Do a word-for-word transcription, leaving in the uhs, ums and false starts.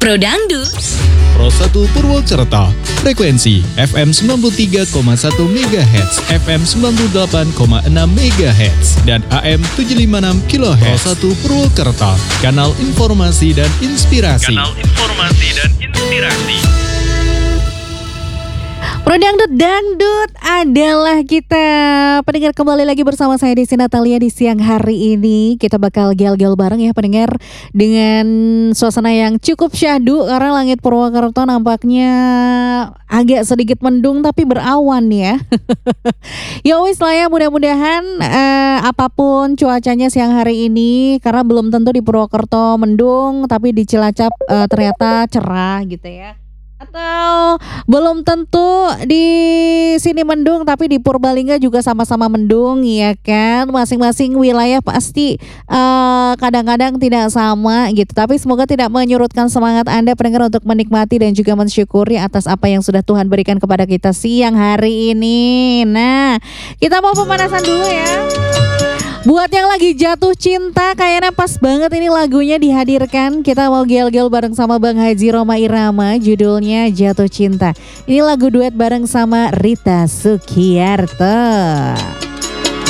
Pro Dangdut, Pro satu Purwokerto, frekuensi F M sembilan puluh tiga koma satu megahertz, F M sembilan puluh delapan koma enam megahertz, dan A M tujuh ratus lima puluh enam kilohertz. Pro satu Purwokerto, kanal informasi dan inspirasi. Kanal informasi dan inspirasi. Pro Dangdut, Dangdut adalah kita. Pendengar, kembali lagi bersama saya Desi Natalia di siang hari ini. Kita bakal gel-gel bareng ya pendengar, dengan suasana yang cukup syahdu karena langit Purwokerto nampaknya agak sedikit mendung tapi berawan ya. Ya wis lah ya, mudah-mudahan eh, apapun cuacanya siang hari ini, karena belum tentu di Purwokerto mendung tapi di Cilacap eh, ternyata cerah gitu ya. Atau belum tentu di sini mendung tapi di Purbalingga juga sama-sama mendung ya kan. Masing-masing wilayah pasti uh, kadang-kadang tidak sama gitu. Tapi semoga tidak menyurutkan semangat Anda pendengar untuk menikmati dan juga mensyukuri atas apa yang sudah Tuhan berikan kepada kita siang hari ini. Nah, kita mau pemanasan dulu ya. Buat yang lagi jatuh cinta, kayaknya pas banget ini lagunya dihadirkan. Kita mau gel-gel bareng sama Bang Haji Rhoma Irama, judulnya Jatuh Cinta. Ini lagu duet bareng sama Rita Sugiarto.